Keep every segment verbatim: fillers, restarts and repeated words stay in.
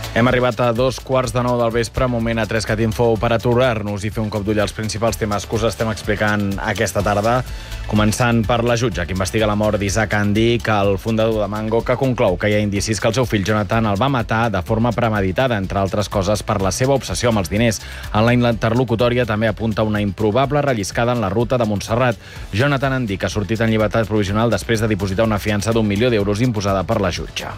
Hem arribat a dos quarts de nou del vespre, moment a tres Cat Info per aturar-nos i fer un cop d'ull als principals temes que us estem explicant aquesta tarda, començant per la jutge que investiga la mort d'Isaac Andic, el fundador de Mango, que conclou que hi ha indicis que el seu fill Jonathan el va matar de forma premeditada, entre altres coses per la seva obsessió amb els diners. En la interlocutòria també apunta una improbable relliscada en la ruta de Montserrat. Jonathan Andic ha sortit en llibertat provisional després de dipositar una fiança d'un milió d'euros imposada per la jutge.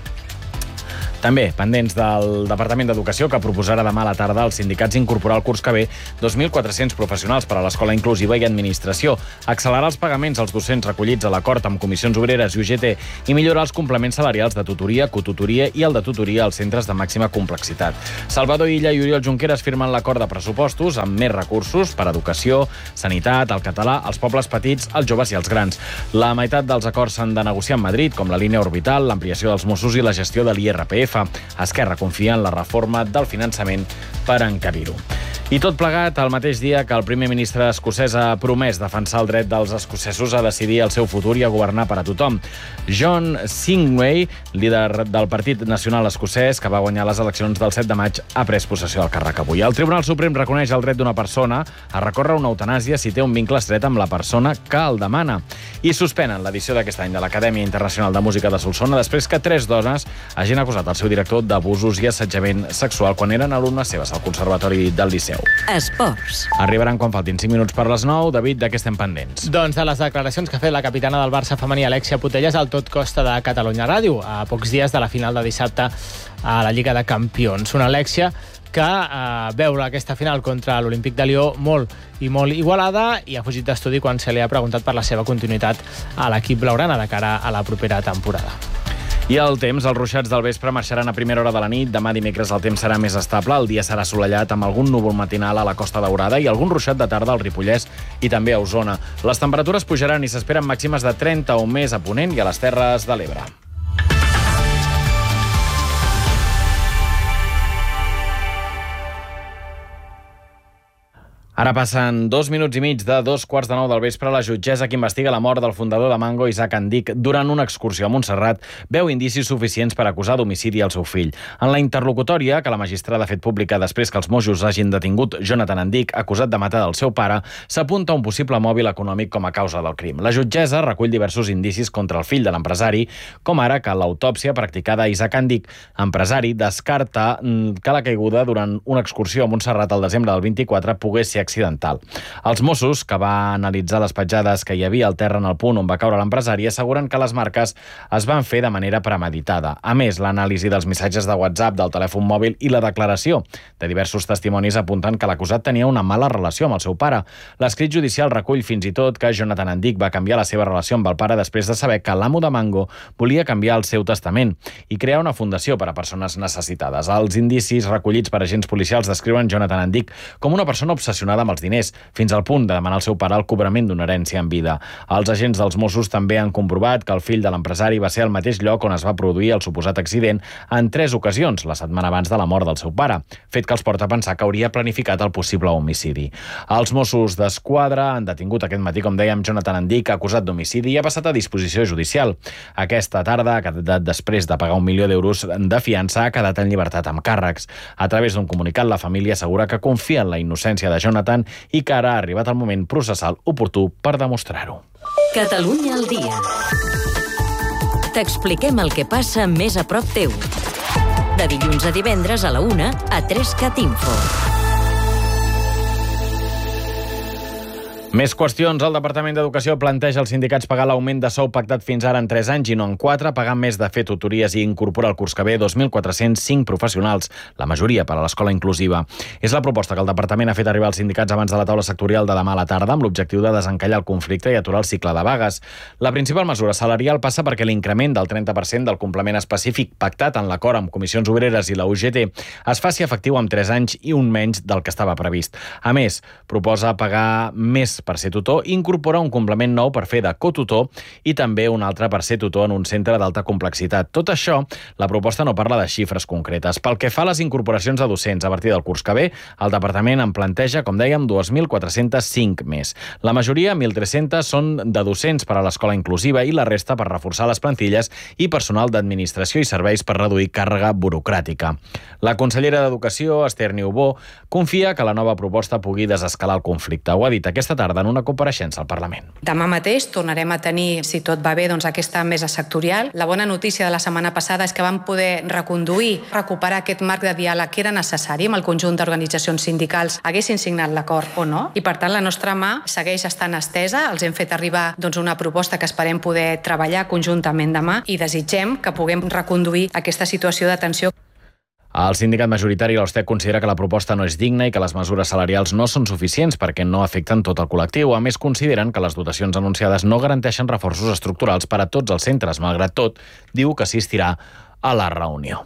També, pendents del Departament d'Educació, que proposarà demà a la tarda als sindicats incorporar al curs que ve dos mil quatre-cents professionals per a l'Escola Inclusiva i Administració, accelerar els pagaments als docents recollits a l'acord amb Comissions Obreres i U G T i millorar els complements salarials de tutoria, cotutoria i el de tutoria als centres de màxima complexitat. Salvador Illa i Oriol Junqueras firmen l'acord de pressupostos amb més recursos per a educació, sanitat, el català, els pobles petits, els joves i els grans. La meitat dels acords s'han de negociar en Madrid, com la línia orbital, l'ampliació dels Mossos i la gestió de l'I R P F. Esquerra confia en la reforma del finançament per encabir-ho. I tot plegat el mateix dia que el primer ministre escocès ha promès defensar el dret dels escocesos a decidir el seu futur i a governar per a tothom. John Singway, líder del Partit Nacional Escocès, que va guanyar les eleccions del set de maig, ha pres possessió del càrrec avui. El Tribunal Suprem reconeix el dret d'una persona a recórrer una eutanàsia si té un vincle estret amb la persona que el demana. I suspenen l'edició d'aquest any de l'Acadèmia Internacional de Música de Solsona després que tres dones hagin acusat el seu director d'abusos i assetjament sexual quan eren alumnes seves al Conservatori del Liceu. Esports. Arribaran quan faltin cinc minuts per les nou. David, de què estem pendents? Doncs de les declaracions que ha fet la capitana del Barça femení, Alexia Putellas, al Tot Costa de Catalunya Ràdio, a pocs dies de la final de dissabte a la Lliga de Campions. Una Alexia que eh, veure aquesta final contra l'Olímpic de Lió molt i molt igualada, i ha fugit d'estudi quan se li ha preguntat per la seva continuïtat a l'equip blaugrana de cara a la propera temporada. I el temps, els ruixats del vespre marxaran a primera hora de la nit. Demà dimecres el temps serà més estable, el dia serà assolellat amb algun núvol matinal a la Costa Daurada i algun ruixat de tarda al Ripollès i també a Osona. Les temperatures pujaran i s'esperen màximes de trenta o més a Ponent i a les Terres de l'Ebre. Ara passen dos minuts i mig de dos quarts de nou del vespre. La jutgessa que investiga la mort del fundador de Mango, Isaac Andic, durant una excursió a Montserrat, veu indicis suficients per acusar d'homicidi al seu fill. En la interlocutòria, que la magistrada ha fet pública després que els Mossos hagin detingut Jonathan Andic, acusat de matar el seu pare, s'apunta un possible mòbil econòmic com a causa del crim. La jutgessa recull diversos indicis contra el fill de l'empresari, com ara que l'autòpsia practicada a Isaac Andic, empresari, descarta que la caiguda durant una excursió a Montserrat el desembre del vint-i-quatre pogués ser accidental. Els Mossos, que va analitzar les petjades que hi havia al terra en el punt on va caure l'empresari, asseguren que les marques es van fer de manera premeditada. A més, l'anàlisi dels missatges de WhatsApp, del telèfon mòbil i la declaració de diversos testimonis apunten que l'acusat tenia una mala relació amb el seu pare. L'escrit judicial recull fins i tot que Jonathan Andic va canviar la seva relació amb el pare després de saber que l'amo de Mango volia canviar el seu testament i crear una fundació per a persones necessitades. Els indicis recollits per agents policials descriuen Jonathan Andic com una persona obsessionada amb els diners, fins al punt de demanar al seu pare el cobrament d'una herència en vida. Els agents dels Mossos també han comprovat que el fill de l'empresari va ser al mateix lloc on es va produir el suposat accident en tres ocasions, la setmana abans de la mort del seu pare, fet que els porta a pensar que hauria planificat el possible homicidi. Els Mossos d'Esquadra han detingut aquest matí, com dèiem, Jonathan Andic, acusat d'homicidi, i ha passat a disposició judicial. Aquesta tarda, després de pagar un milió d'euros de fiança, ha quedat en llibertat amb càrrecs. A través d'un comunicat, la família assegura que confia en la innocència de Jonathan i que ara ha arribat el moment processal oportú per demostrar-ho. Catalunya al dia. T'expliquem el que passa més a prop teu. De dilluns a divendres a la una a tres Cat Info. Més qüestions. El Departament d'Educació planteja als sindicats pagar l'augment de sou pactat fins ara en tres anys i no en quatre, pagar més de fer tutories i incorporar al curs que ve dos mil quatre-cents cinc professionals, la majoria per a l'Escola Inclusiva. És la proposta que el Departament ha fet arribar als sindicats abans de la taula sectorial de demà a la tarda, amb l'objectiu de desencallar el conflicte i aturar el cicle de vagues. La principal mesura salarial passa perquè l'increment del trenta per cent del complement específic pactat en l'acord amb Comissions Obreres i la U G T es faci efectiu en tres anys i un menys del que estava previst. A més, proposa pagar més per ser tutor, incorpora un complement nou per fer de cotutor i també un altre per ser tutor en un centre d'alta complexitat. Tot això, la proposta no parla de xifres concretes. Pel que fa a les incorporacions de docents a partir del curs que ve, el departament en planteja, com dèiem, dos mil quatre-cents cinc més. La majoria, mil tres-cents, són de docents per a l'escola inclusiva i la resta per reforçar les plantilles i personal d'administració i serveis per reduir càrrega burocràtica. La consellera d'Educació, Esther Niubó, confia que la nova proposta pugui desescalar el conflicte. Ho ha dit aquesta tarda en una compareixença al Parlament. Demà mateix tornarem a tenir, si tot va bé, doncs aquesta mesa sectorial. La bona notícia de la setmana passada és que vam poder reconduir, recuperar aquest marc de diàleg que era necessari amb el conjunt d'organitzacions sindicals haguessin signat l'acord o no. I per tant la nostra mà segueix estant estesa. Els hem fet arribar doncs, una proposta que esperem poder treballar conjuntament demà i desitgem que puguem reconduir aquesta situació de tensió. El sindicat majoritari, l'Ostec, considera que la proposta no és digna i que les mesures salarials no són suficients perquè no afecten tot el col·lectiu. A més, consideren que les dotacions anunciades no garanteixen reforços estructurals per a tots els centres. Malgrat tot, diu que assistirà a la reunió.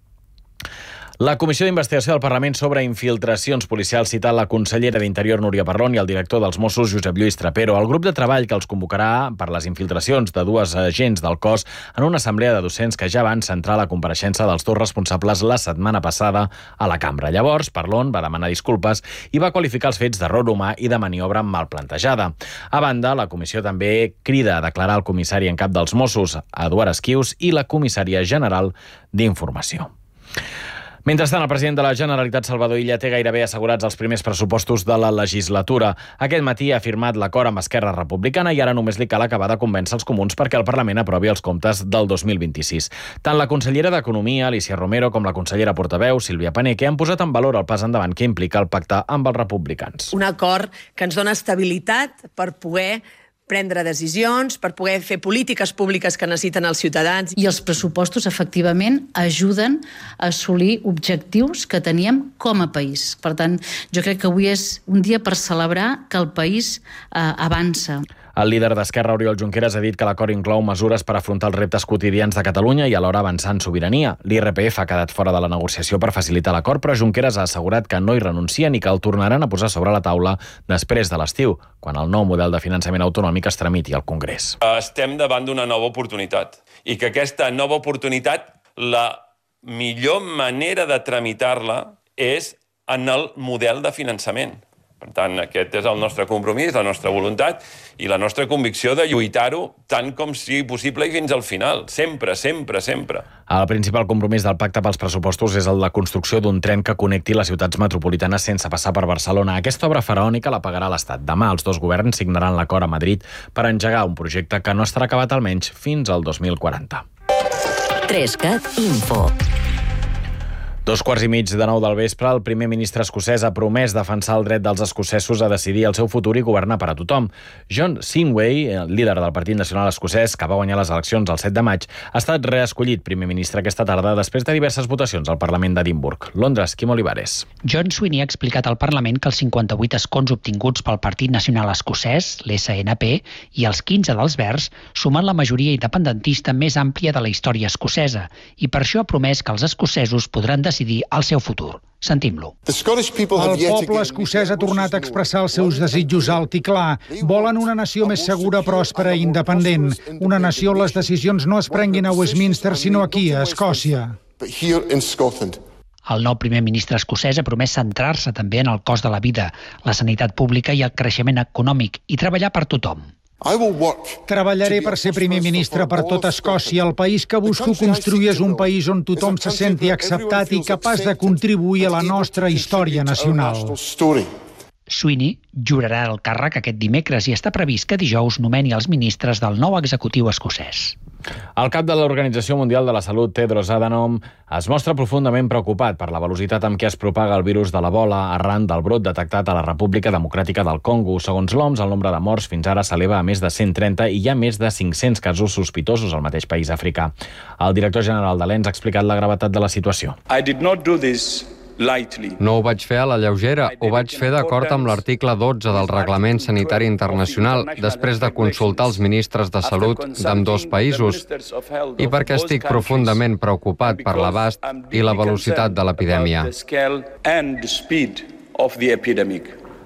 La Comissió d'Investigació del Parlament sobre infiltracions policials cita la consellera d'Interior, Núria Parlon, i el director dels Mossos, Josep Lluís Trapero. El grup de treball que els convocarà per les infiltracions de dues agents del cos en una assemblea de docents que ja van centrar la compareixença dels dos responsables la setmana passada a la cambra. Llavors, Parlon va demanar disculpes i va qualificar els fets d'error humà i de maniobra mal plantejada. A banda, la comissió també crida a declarar el comissari en cap dels Mossos, Eduard Esquius, i la comissària general d'Informació. Mentrestant, el president de la Generalitat, Salvador Illa, té gairebé assegurats els primers pressupostos de la legislatura. Aquest matí ha firmat l'acord amb Esquerra Republicana i ara només li cal acabar de convèncer els comuns perquè el Parlament aprovi els comptes del dos mil vint-i-sis. Tant la consellera d'Economia, Alicia Romero, com la consellera portaveu, Sílvia Paneque, han posat en valor el pas endavant que implica el pacte amb els republicans. Un acord que ens dona estabilitat per poder prendre decisions, per poder fer polítiques públiques que necessiten els ciutadans. I els pressupostos, efectivament, ajuden a assolir objectius que teníem com a país. Per tant, jo crec que avui és un dia per celebrar que el país eh, avança. El líder d'Esquerra, Oriol Junqueras, ha dit que l'acord inclou mesures per afrontar els reptes quotidians de Catalunya i alhora avançar en sobirania. L'I R P F ha quedat fora de la negociació per facilitar l'acord, però Junqueras ha assegurat que no hi renuncien i que el tornaran a posar sobre la taula després de l'estiu, quan el nou model de finançament autonòmic es tramiti al Congrés. Estem davant d'una nova oportunitat i que aquesta nova oportunitat, la millor manera de tramitar-la és en el model de finançament. Per tant, aquest és el nostre compromís, la nostra voluntat i la nostra convicció de lluitar-ho tant com sigui possible i fins al final. Sempre, sempre, sempre. El principal compromís del pacte pels pressupostos és el de construcció d'un tren que connecti les ciutats metropolitanes sense passar per Barcelona. Aquesta obra faraònica la pagarà l'Estat. Demà els dos governs signaran l'acord a Madrid per engegar un projecte que no estarà acabat almenys fins al dos mil quaranta. Trescat Info. Dos quarts i mig de nou del vespre, el primer ministre escocès ha promès defensar el dret dels escocesos a decidir el seu futur i governar per a tothom. John Singway, el líder del Partit Nacional Escocès, que va guanyar les eleccions el set de maig, ha estat reescollit primer ministre aquesta tarda després de diverses votacions al Parlament d'Edimburg. Londres, Quim Olivares. John Sweeney ha explicat al Parlament que els cinquanta-vuit escons obtinguts pel Partit Nacional Escocès, l'S N P, i els quinze dels Verds sumen la majoria independentista més àmplia de la història escocesa i per això ha promès que els escocesos podran decidir decidir el seu futur. Sentim-lo. El poble escocès ha tornat a expressar els seus desitjos alt i clar. Volen una nació més segura, pròspera i independent. Una nació on les decisions no es prenguin a Westminster, sinó aquí, a Escòcia. El nou primer ministre escocès ha promès centrar-se també en el cost de la vida, la sanitat pública i el creixement econòmic i treballar per tothom. Treballaré per ser primer ministre per tota Escòcia. El país que busco construir és un país on tothom se senti acceptat i capaç de contribuir a la nostra història nacional. Sweeney jurarà el càrrec aquest dimecres i està previst que dijous nomeni els ministres del nou executiu escocès. El cap de l'Organització Mundial de la Salut, Tedros Adhanom, es mostra profundament preocupat per la velocitat amb què es propaga el virus de l'Ebola arran del brot detectat a la República Democràtica del Congo. Segons l'O M S, el nombre de morts fins ara s'eleva a més de cent trenta i hi ha més de cinc-cents casos sospitosos al mateix país africà. El director general de l'E N S ha explicat la gravetat de la situació. I did not do this No ho vaig fer a la lleugera, ho vaig fer d'acord amb l'article dotze del Reglament Sanitari Internacional, després de consultar els ministres de salut d'ambdós països i perquè estic profundament preocupat per l'abast i la velocitat de l'epidèmia.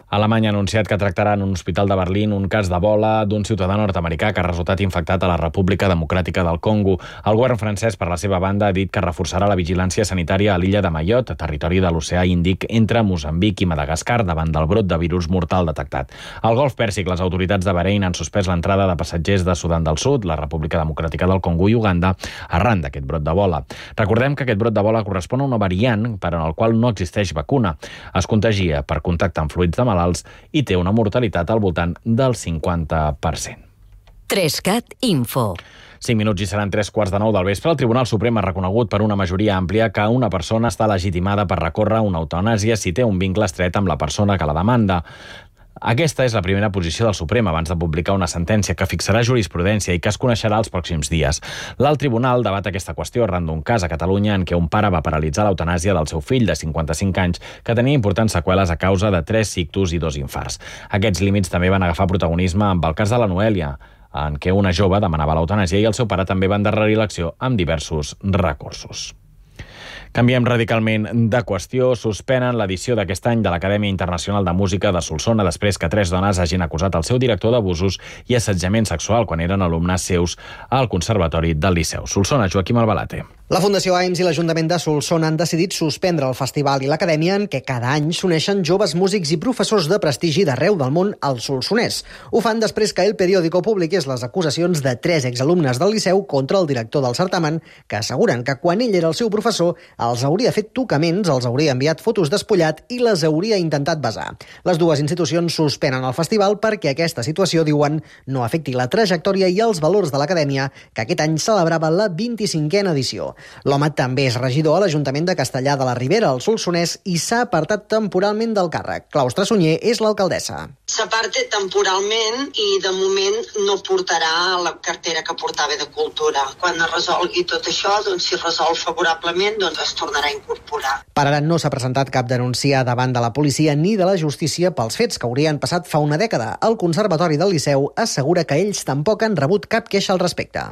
Alemanya ha anunciat que tractarà en un hospital de Berlín un cas d'Ebola d'un ciutadà nord-americà que ha resultat infectat a la República Democràtica del Congo. El govern francès, per la seva banda, ha dit que reforçarà la vigilància sanitària a l'illa de Mayotte, territori de l'oceà Índic entre Moçambic i Madagascar, davant del brot de virus mortal detectat. Al Golf Pèrsic, les autoritats de Bahrein han suspès l'entrada de passatgers de Sudan del Sud, la República Democràtica del Congo i Uganda arran d'aquest brot d'Ebola. Recordem que aquest brot d'Ebola correspon a una variant per al qual no existeix vacuna. Es contagia per contacte amb fluids de malalts i té una mortalitat al voltant del cinquanta per cent. Trescat Info. Cinc minuts i seran tres quarts de nou del vespre. El Tribunal Suprem ha reconegut per una majoria àmplia que una persona està legitimada per recórrer una eutanàsia si té un vincle estret amb la persona que la demanda. Aquesta és la primera posició del Suprem abans de publicar una sentència que fixarà jurisprudència i que es coneixerà els pròxims dies. L'alt tribunal debat aquesta qüestió arran d'un cas a Catalunya en què un pare va paralitzar l'eutanàsia del seu fill de cinquanta-cinc anys que tenia importants seqüeles a causa de tres ictus i dos infarts. Aquests límits també van agafar protagonisme amb el cas de la Noèlia, en què una jove demanava l'eutanàsia i el seu pare també va endarrerir l'acció amb diversos recursos. Canviem radicalment de qüestió. Suspenen l'edició d'aquest any de l'Acadèmia Internacional de Música de Solsona després que tres dones hagin acusat el seu director d'abusos i assetjament sexual quan eren alumnes seus al Conservatori del Liceu. Solsona, Joaquim Albalate. La Fundació A I M S i l'Ajuntament de Solsona han decidit suspendre el festival i l'acadèmia en què cada any s'uneixen joves músics i professors de prestigi d'arreu del món al Solsonès. Ho fan després que El Periódico publiqués les acusacions de tres exalumnes del Liceu contra el director del certamen, que asseguren que quan ell era el seu professor els hauria fet tocaments, els hauria enviat fotos despullat i les hauria intentat besar. Les dues institucions suspenen el festival perquè aquesta situació, diuen, no afecti la trajectòria i els valors de l'acadèmia, que aquest any celebrava la vint-i-cinquena edició. L'home també és regidor a l'Ajuntament de Castellar de la Ribera, al Solsonès, i s'ha apartat temporalment del càrrec. Claustre Sunyer és l'alcaldessa. S'aparta temporalment i de moment no portarà la cartera que portava de Cultura. Quan es resolgui tot això, doncs si es resol favorablement, doncs es tornarà a incorporar. Per ara no s'ha presentat cap denúncia davant de la policia ni de la justícia pels fets que haurien passat fa una dècada. El Conservatori del Liceu assegura que ells tampoc han rebut cap queixa al respecte.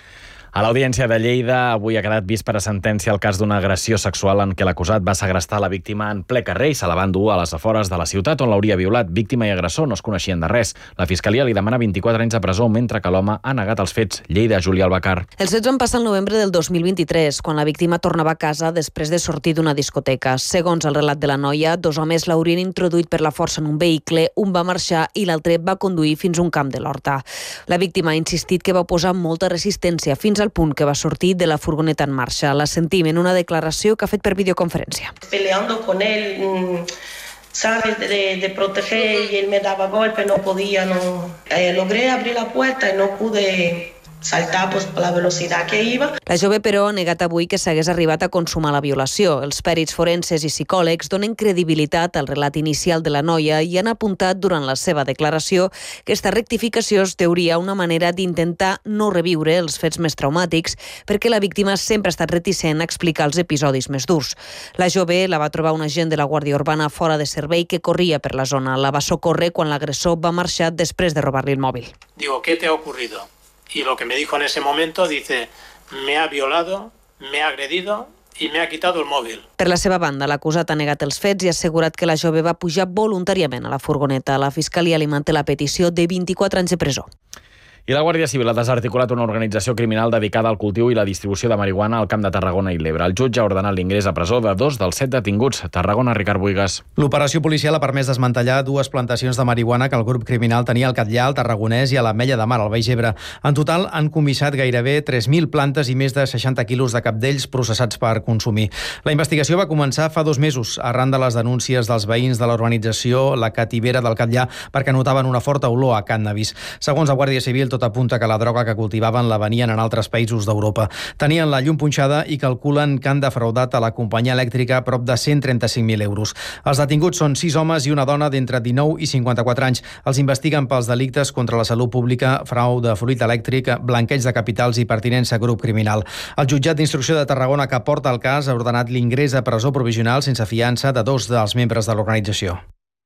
A l'Audiència de Lleida avui ha quedat vist per a sentència el cas d'una agressió sexual en què l'acusat va segrestar la víctima en ple carrer i se la va endur a les afores de la ciutat on l'hauria violat. Víctima i agressor no es coneixien de res. La Fiscalia li demana vint-i-quatre anys de presó, mentre que l'home ha negat els fets. Lleida, Júlia Albacar. Els fets van passar el novembre del dos mil vint-i-tres, quan la víctima tornava a casa després de sortir d'una discoteca. Segons el relat de la noia, dos homes l'haurien introduït per la força en un vehicle, un va marxar i l'altre va conduir fins a un camp de l'Horta. La víctima ha insistit que va posar molta resistència fins al punt que va sortir de la furgoneta en marxa. La sentim en una declaració que ha fet per videoconferència. Peleando con él, sabes, de, de proteger, y él me daba golpe, no podía, no. Eh, logré abrir la puerta y no pude saltar pues, per la velocitat que iba. La jove, però, ha negat avui que s'hagués arribat a consumar la violació. Els pèrits forenses i psicòlegs donen credibilitat al relat inicial de la noia i han apuntat durant la seva declaració que aquesta rectificació es deuria a una manera d'intentar no reviure els fets més traumàtics perquè la víctima sempre ha estat reticent a explicar els episodis més durs. La jove la va trobar un agent de la Guàrdia Urbana fora de servei que corria per la zona. La va socórrer quan l'agressor va marxar després de robar-li el mòbil. Digo, ¿qué te ha ocurrido? Y lo que me dijo en ese momento, dice, me ha violado, me ha agredido i me ha quitado el mòbil. Per la seva banda, l'acusat ha negat els fets i ha assegurat que la jove va pujar voluntàriament a la furgoneta. La Fiscalia li manté la petició de vint-i-quatre anys de presó. I la Guàrdia Civil ha desarticulat una organització criminal dedicada al cultiu i la distribució de marihuana al Camp de Tarragona i l'Ebre. El jutge ha ordenat l'ingrés a presó de dos dels set detinguts. Tarragona, Ricard Buigas. L'operació policial ha permès desmantellar dues plantacions de marihuana que el grup criminal tenia al Catllar, al Tarragonès i a l'Ametlla de Mar, al Baix Ebre. En total han comissat gairebé tres mil plantes i més de seixanta quilos de cabdells processats per consumir. La investigació va començar fa dos mesos, arran de les denúncies dels veïns de l'urbanització La Cativera del Catllar perquè notaven una forta olor a cànnabis. Segons la Guàrdia Civil, tot apunta que la droga que cultivaven la venien en altres països d'Europa. Tenien la llum punxada i calculen que han defraudat a la companyia elèctrica prop de cent trenta-cinc mil euros. Els detinguts són sis homes i una dona d'entre dinou i cinquanta-quatre anys. Els investiguen pels delictes contra la salut pública, frau de fluid elèctric, blanqueig de capitals i pertinença a grup criminal. El jutjat d'instrucció de Tarragona que porta el cas ha ordenat l'ingrés a presó provisional sense fiança de dos dels membres de l'organització.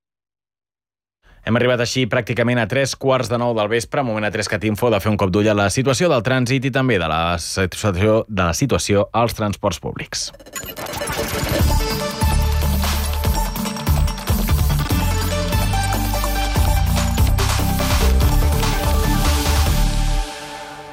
Hem arribat així pràcticament a tres quarts de nou del vespre, moment a Trescat Info de fer un cop d'ull a la situació del trànsit i també de la situació, de la situació als transports públics.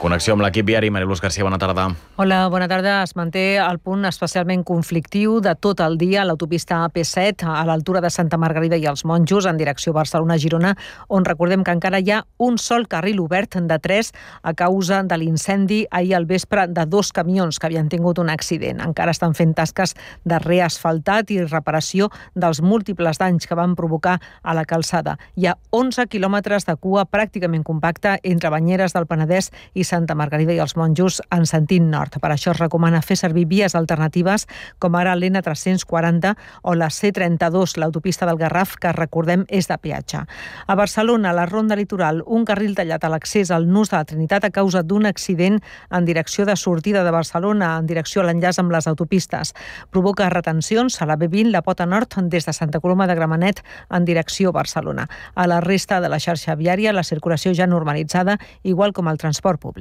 Connexió amb l'equip viari. Mariluz Garcia, bona tarda. Hola, bona tarda. Es manté el punt especialment conflictiu de tot el dia a l'autopista A P set, a l'altura de Santa Margarida i els Monjos, en direcció Barcelona-Girona, on recordem que encara hi ha un sol carril obert de tres a causa de l'incendi ahir al vespre de dos camions que havien tingut un accident. Encara estan fent tasques de reasfaltat i reparació dels múltiples danys que van provocar a la calçada. Hi ha onze quilòmetres de cua pràcticament compacta entre Banyeres del Penedès i Santa Margarida i els Monjos en sentit nord. Per això es recomana fer servir vies alternatives com ara l'N tres-cents quaranta o la C trenta-dos, l'autopista del Garraf, que recordem és de peatge. A Barcelona, a la Ronda Litoral, un carril tallat a l'accés al Nus de la Trinitat a causa d'un accident en direcció de sortida de Barcelona, en direcció a l'enllaç amb les autopistes. Provoca retencions a la B vint, la Pota Nord, des de Santa Coloma de Gramenet en direcció a Barcelona. A la resta de la xarxa viària, la circulació ja normalitzada, igual com el transport públic.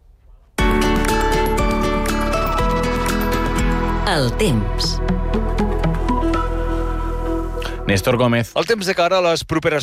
El temps. Néstor Gómez. El temps de cara a les properes